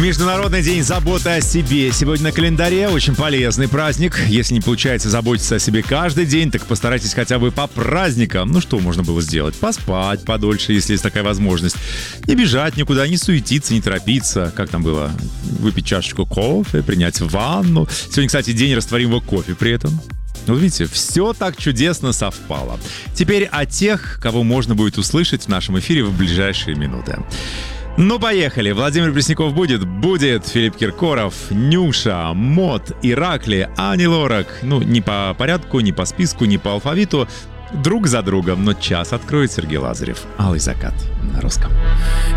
Международный день заботы о себе. Сегодня на календаре очень полезный праздник. Если не получается заботиться о себе каждый день, так постарайтесь хотя бы по праздникам. Ну что можно было сделать? Поспать подольше, если есть такая возможность. Не бежать никуда, не суетиться, не торопиться. Как там было? Выпить чашечку кофе, принять ванну. Сегодня, кстати, день растворимого кофе при этом. Вот видите, все так чудесно совпало. Теперь о тех, кого можно будет услышать в нашем эфире в ближайшие минуты. Ну, поехали. Владимир Пресняков будет. Будет Филипп Киркоров, Нюша, Мот, Иракли, Ани Лорак. Ну, не по порядку, не по списку, не по алфавиту. Друг за другом, но час откроет Сергей Лазарев. «Алый закат» на русском.